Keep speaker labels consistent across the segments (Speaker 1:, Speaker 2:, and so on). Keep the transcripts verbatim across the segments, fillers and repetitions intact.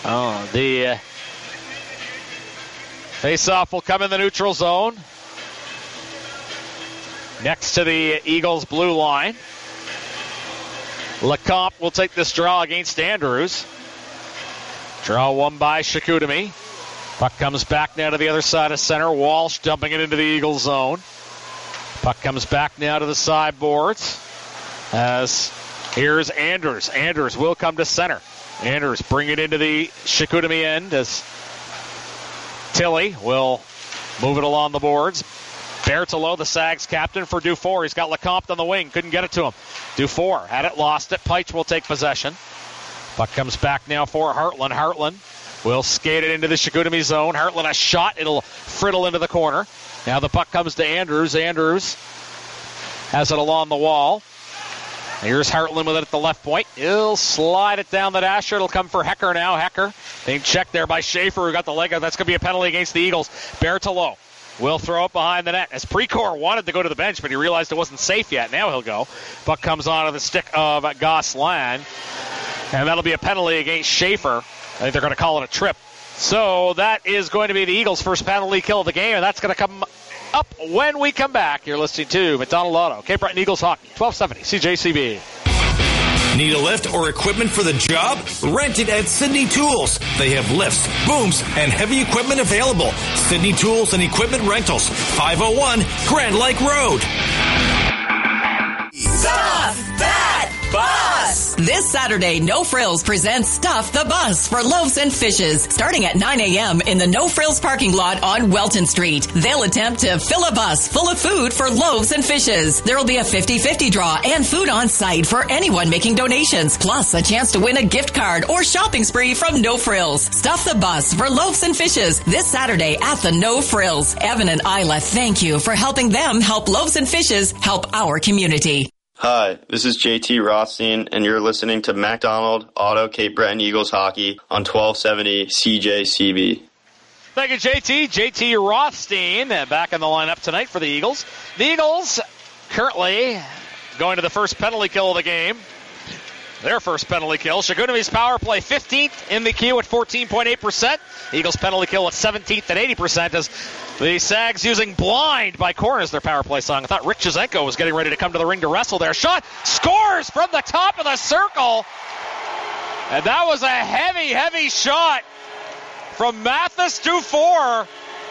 Speaker 1: Oh, the uh, face-off will come in the neutral zone. Next to the Eagles' blue line. Lecomte will take this draw against Andrews. Draw won by Chicoutimi. Puck comes back now to the other side of center. Walsh dumping it into the Eagles' zone. Puck comes back now to the sideboards. As here's Andrews. Andrews will come to center. Andrews bring it into the Chicoutimi end as Tilly will move it along the boards. Berthelot, the Sags captain for Dufour. He's got Lecomte on the wing. Couldn't get it to him. Dufour had it, lost it. Peich will take possession. Puck comes back now for Hartland. Hartland will skate it into the Chicoutimi zone. Hartland a shot. It'll friddle into the corner. Now the puck comes to Andrews. Andrews has it along the wall. Here's Hartland with it at the left point. He'll slide it down the dasher. It'll come for Hecker now. Hecker being checked there by Schaefer, who got the leg. That's going to be a penalty against the Eagles. Berthelot will throw it behind the net. As Precourt wanted to go to the bench, but he realized it wasn't safe yet. Now he'll go. Puck comes onto the stick of Gosselin. And that'll be a penalty against Schaefer. I think they're going to call it a trip. So that is going to be the Eagles' first penalty kill of the game, and that's going to come up when we come back. You're listening to McDonald Auto, Cape Breton Eagles Hockey, twelve seventy C J C B.
Speaker 2: Need a lift or equipment for the job? Rent it at Sydney Tools. They have lifts, booms, and heavy equipment available. Sydney Tools and Equipment Rentals, five oh one Grand Lake Road.
Speaker 3: Stuff That Bus! This Saturday, No Frills presents Stuff the Bus for Loaves and Fishes, starting at nine a.m. in the No Frills parking lot on Welton Street. They'll attempt to fill a bus full of food for Loaves and Fishes. There will be a fifty-fifty draw and food on site for anyone making donations, plus a chance to win a gift card or shopping spree from No Frills. Stuff the Bus for Loaves and Fishes this Saturday at the No Frills. Evan and Isla thank you for helping them help Loaves and Fishes help our community.
Speaker 4: Hi, this is J T Rothstein, and you're listening to McDonald Auto Cape Breton Eagles Hockey on twelve seventy C J C B.
Speaker 1: Thank you, J T. J T Rothstein back in the lineup tonight for the Eagles. The Eagles currently going to the first penalty kill of the game. Their first penalty kill. Chicoutimi's power play fifteenth in the queue at fourteen point eight percent. Eagles penalty kill at seventeenth at eighty percent as the Sags using Blind by Korn as their power play song. I thought Rick Chizenko was getting ready to come to the ring to wrestle there. Shot scores from the top of the circle. And that was a heavy, heavy shot from Mathis Dufour.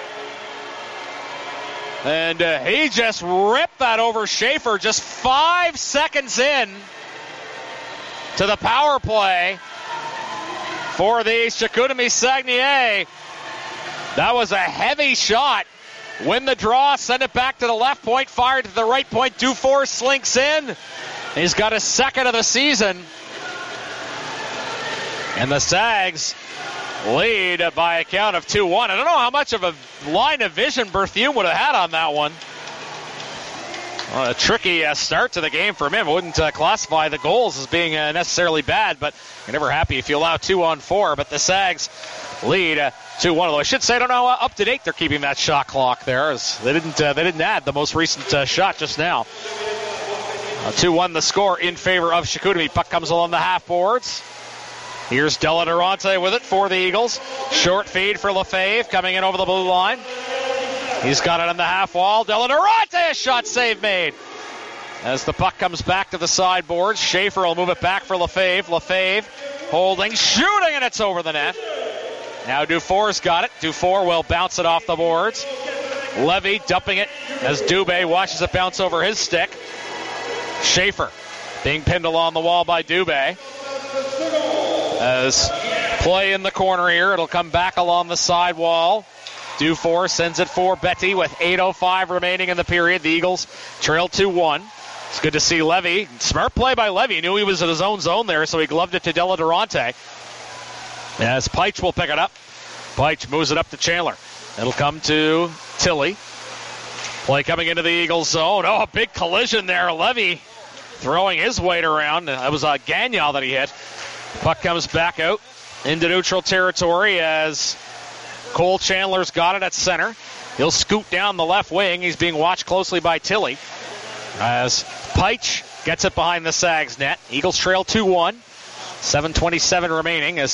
Speaker 1: And uh, he just ripped that over Schaefer just five seconds in to the power play for the Chicoutimi Saguenay. That was a heavy shot. Win the draw, send it back to the left point, fired to the right point. Dufour slinks in. He's got his second of the season. And the Sags lead by a count of two one. I don't know how much of a line of vision Berthiaume would have had on that one. Well, a tricky uh, start to the game for him. I wouldn't uh, classify the goals as being uh, necessarily bad, but you're never happy if you allow two on four. But the Sags lead uh, two one. Although I should say, I don't know how up to date they're keeping that shot clock there, as they didn't uh, they didn't add the most recent uh, shot just now. Uh, two one the score in favor of Chicoutimi. Puck comes along the half boards. Here's Della Durante with it for the Eagles. Short feed for Lefebvre coming in over the blue line. He's got it on the half wall. Della Durante, a shot save made. As the puck comes back to the sideboards, Schaefer will move it back for Lefebvre. Lefebvre holding, shooting, and it's over the net. Now Dufour's got it. Dufour will bounce it off the boards. Levy dumping it as Dubé watches it bounce over his stick. Schaefer being pinned along the wall by Dubé. As play in the corner here, it'll come back along the side wall. Dufour sends it for Betty with eight oh five remaining in the period. The Eagles trail two one. It's good to see Levy. Smart play by Levy. He knew he was in his own zone there, so he gloved it to Della Durante. As Peich will pick it up. Peich moves it up to Chandler. It'll come to Tilly. Play coming into the Eagles zone. Oh, a big collision there. Levy throwing his weight around. That was uh, Gagnon that he hit. Puck comes back out into neutral territory as Cole Chandler's got it at center. He'll scoot down the left wing. He's being watched closely by Tilly. As Peich gets it behind the Sags net. Eagles trail two one. seven twenty-seven remaining as